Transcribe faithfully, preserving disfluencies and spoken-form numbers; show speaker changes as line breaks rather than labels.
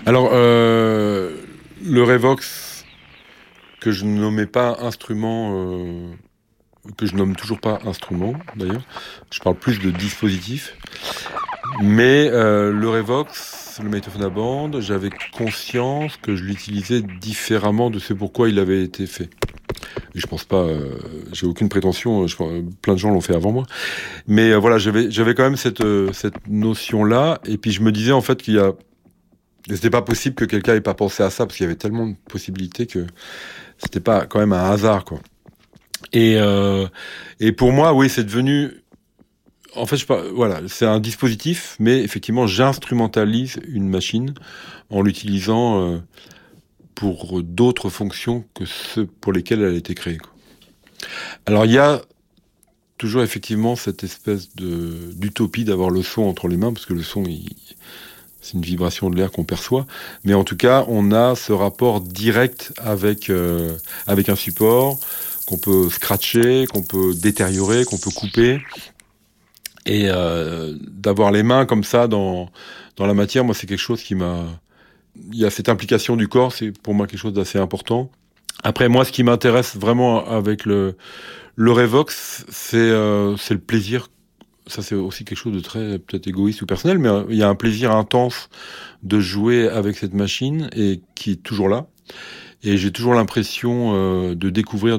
Alors, euh, le Revox, que je ne nommais pas instrument, euh, que je nomme toujours pas instrument d'ailleurs, je parle plus de dispositif, mais euh, le Revox, le magnétophone à bande, j'avais conscience que je l'utilisais différemment de ce pourquoi il avait été fait. Et je pense pas, euh, j'ai aucune prétention, je, plein de gens l'ont fait avant moi, mais euh, voilà, j'avais, j'avais quand même cette, euh, cette notion-là, et puis je me disais en fait qu'il y a c'était pas possible que quelqu'un ait pas pensé à ça, parce qu'il y avait tellement de possibilités que c'était pas quand même un hasard, quoi. Et, euh, et pour moi, oui, c'est devenu... En fait, je, voilà, c'est un dispositif, mais effectivement, j'instrumentalise une machine en l'utilisant euh, pour d'autres fonctions que ceux pour lesquelles elle a été créée, quoi. Alors, il y a toujours effectivement cette espèce de d'utopie d'avoir le son entre les mains, parce que le son, il... c'est une vibration de l'air qu'on perçoit, mais en tout cas, on a ce rapport direct avec euh, avec un support qu'on peut scratcher, qu'on peut détériorer, qu'on peut couper, et euh, d'avoir les mains comme ça dans dans la matière, moi, c'est quelque chose qui m'a... Il y a cette implication du corps, c'est pour moi quelque chose d'assez important. Après, moi, ce qui m'intéresse vraiment avec le le Revox, c'est euh, c'est le plaisir. Ça, c'est aussi quelque chose de très peut-être égoïste ou personnel, mais il y a un plaisir intense de jouer avec cette machine et qui est toujours là. Et j'ai toujours l'impression euh, de découvrir